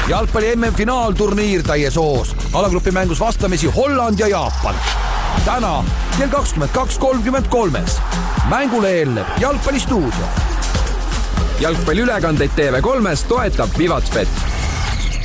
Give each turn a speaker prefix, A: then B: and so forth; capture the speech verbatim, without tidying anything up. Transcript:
A: Jalgpalli M M finaalturniir täies hoos. Alagrupi mängus vastamisi Holland ja Jaapan. Täna kell kakskümmend kaks kolmkümmend kolmes. Mängule eelneb Jalgpallistuudio.
B: Jalgpalliülekandeid T V kolmes toetab Vivatsbet.